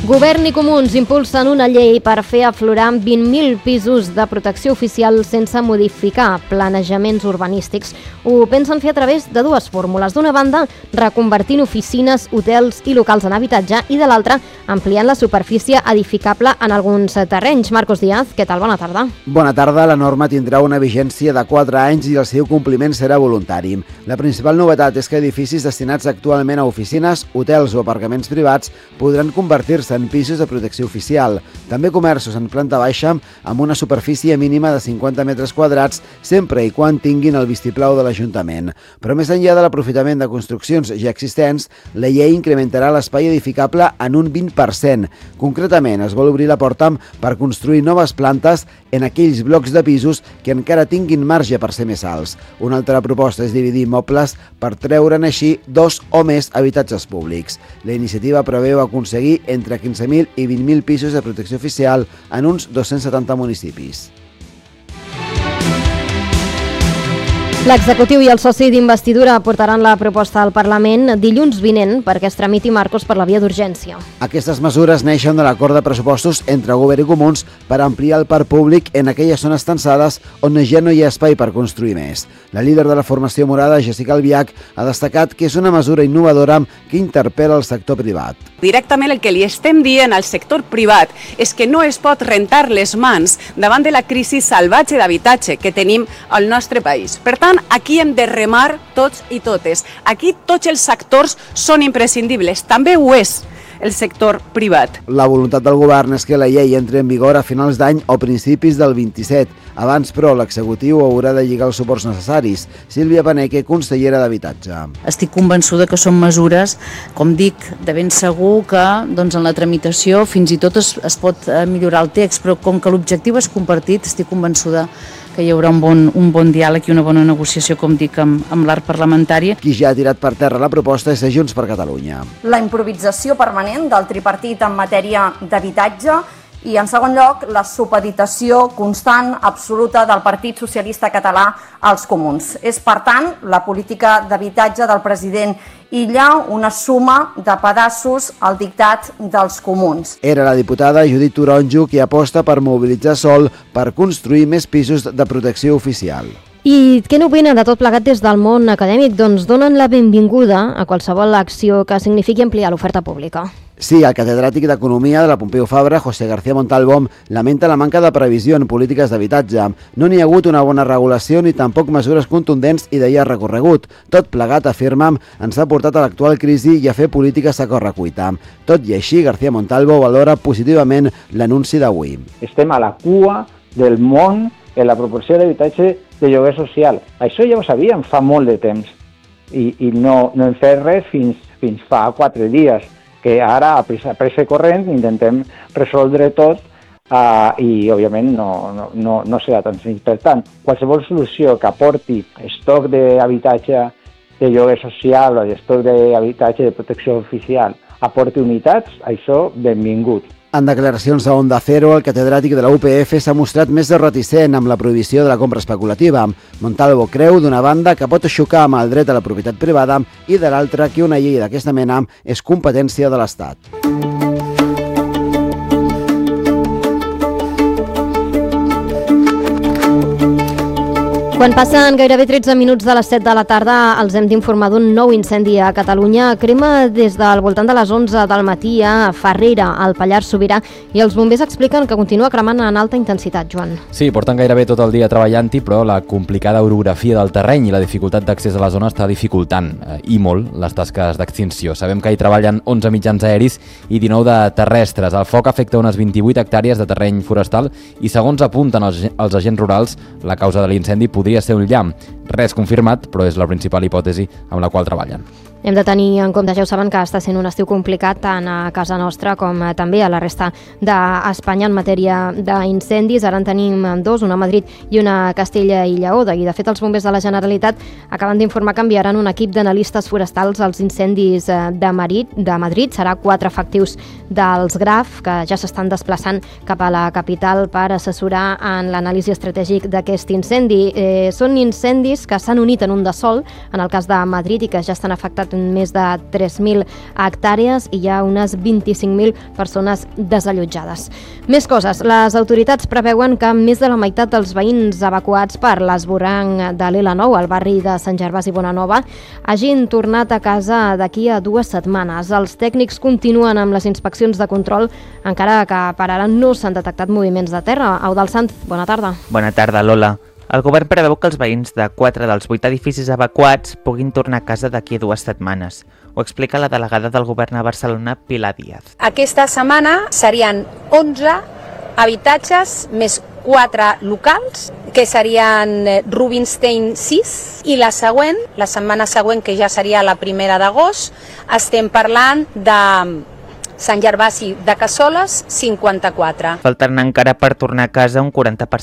Govern i Comuns impulsen una llei per fer aflorar 20.000 pisos de protecció oficial sense modificar planejaments urbanístics. Ho pensen fer a través de dues fórmules. D'una banda, reconvertint oficines, hotels i locals en habitatge i de l'altra, ampliant la superfície edificable en alguns terrenys. Marcos Díaz, què tal? Bona tarda. Bona tarda. La norma tindrà una vigència de 4 anys i el seu compliment serà voluntari. La principal novetat és que edificis destinats actualment a oficines, hotels o aparcaments privats podran convertir-se en pisos de protecció oficial. També comerços en planta baixa amb una superfície mínima de 50 metres quadrats sempre i quan tinguin el vistiplau de l'Ajuntament. Però més enllà de l'aprofitament de construccions ja existents, la llei incrementarà l'espai edificable en un 20%. Concretament, es vol obrir la porta per construir noves plantes en aquells blocs de pisos que encara tinguin marge per ser més alts. Una altra proposta és dividir immobles per treure'n així 2 o més habitatges públics. La iniciativa preveu aconseguir entre 15.000 i 20.000 pisos de protecció oficial en uns 270 municipis. L'executiu i el soci d'investidura portaran la proposta al Parlament dilluns vinent perquè es tramiti, Marcos, per la via d'urgència. Aquestes mesures neixen de l'acord de pressupostos entre Govern i Comuns per ampliar el parc públic en aquelles zones tensades on ja no hi ha espai per construir més. La líder de la formació morada, Jessica Albiach, ha destacat que és una mesura innovadora que interpel·la el sector privat. Directament el que li estem dient al sector privat és que no es pot rentar les mans davant de la crisi salvatge d'habitatge que tenim al nostre país. Per tant, aquí hem de remar tots i totes. Aquí tots els sectors són imprescindibles. També ho és el sector privat. La voluntat del govern és que la llei entri en vigor a finals d'any o principis del 27. Abans, però, l'executiu haurà de lligar els suports necessaris. Sílvia Paneque, consellera d'Habitatge. Estic convençuda que són mesures, com dic, de ben segur que en la tramitació fins i tot es pot millorar el text, però com que l'objectiu és compartit, estic convençuda que hi haurà un bon diàleg i una bona negociació, com dic, amb l'art parlamentari. Qui ja ha tirat per terra la proposta és Junts per Catalunya. La improvisació permanent del tripartit en matèria d'habitatge i, en segon lloc, la supeditació constant, absoluta del Partit Socialista Català als Comuns. És, per tant, la política d'habitatge del president Illa una suma de pedaços al dictat dels Comuns. Era la diputada Judit Toronjo qui aposta per mobilitzar sòl per construir més pisos de protecció oficial. I què n'opina de tot plegat des del món acadèmic? Doncs donen la benvinguda a qualsevol acció que signifiqui ampliar l'oferta pública. Sí, el catedràtic d'Economia de la Pompeu Fabra, José García Montalvo, lamenta la manca de previsió en polítiques d'habitatge. No n'hi ha hagut una bona regulació ni tampoc mesures contundents i de llarg recorregut. Tot plegat, afirma, ens ha portat a l'actual crisi i a fer polítiques a correcuita. Tot i així, García Montalvo valora positivament l'anunci d'avui. Estem a la cua del món en la proporció d'habitatge de lloguer social. Això ja ho sabíem fa molt de temps i no hem fet res fins fa 4 dies, que ara a pressa corrent intentem resoldre tot i òbviament no serà tan senzill. Per tant, qualsevol solució que aporti estoc d'habitatge de lloguer social o estoc d'habitatge de protecció oficial aporti unitats, això benvingut. En declaracions a Onda Cero, el catedràtic de la UPF s'ha mostrat més reticent amb la prohibició de la compra especulativa. Montalvo creu, d'una banda, que pot xocar amb el dret a la propietat privada i de l'altra que una llei d'aquesta mena és competència de l'Estat. Quan passen gairebé 13 minuts de les 7 de la tarda, els hem d'informar d'un nou incendi a Catalunya. Crema des del voltant de les 11 del matí a Farrera, al Pallars Sobirà, i els bombers expliquen que continua cremant en alta intensitat, Joan. Sí, porten gairebé tot el dia treballant-hi, però la complicada orografia del terreny i la dificultat d'accés a la zona està dificultant, i molt, les tasques d'extinció. Sabem que hi treballen 11 mitjans aeris i 19 de terrestres. El foc afecta unes 28 hectàrees de terreny forestal i, segons apunten els agents rurals, la causa de l'incendi podria ser un llamp. Res confirmat, però és la principal hipòtesi amb la qual treballen. Hem de tenir en compte, ja ho saben, que està sent un estiu complicat tant a casa nostra com també a la resta d'Espanya en matèria d'incendis. Ara en tenim 2, una a Madrid i una a Castella i Lleó. I de fet els bombers de la Generalitat acaben d'informar que enviaran un equip d'analistes forestals als incendis de Madrid. Serà 4 efectius dels GRAF que ja s'estan desplaçant cap a la capital per assessorar en l'anàlisi estratègic d'aquest incendi. Són incendis que s'han unit en un de sol, en el cas de Madrid, i que ja estan afectats més de 3.000 hectàrees i hi ha unes 25.000 persones desallotjades. Més coses. Les autoritats preveuen que més de la meitat dels veïns evacuats per l'esborrany de l'L9 al barri de Sant Gervasi i Bonanova hagin tornat a casa d'aquí a 2 setmanes. Els tècnics continuen amb les inspeccions de control, encara que per ara no s'han detectat moviments de terra. Eudald Sant, bona tarda. Bona tarda, Lola. El govern preveu que els veïns de 4 dels 8 edificis evacuats puguin tornar a casa d'aquí a 2 setmanes. Ho explica la delegada del govern a Barcelona, Pilar Díaz. Aquesta setmana serien 11 habitatges més 4 locals, que serien Rubinstein 6, i la següent, la setmana següent, que ja seria la 1 d'agost, estem parlant de Sant Gervasi de Cassoles, 54. Falten encara per tornar a casa un 40%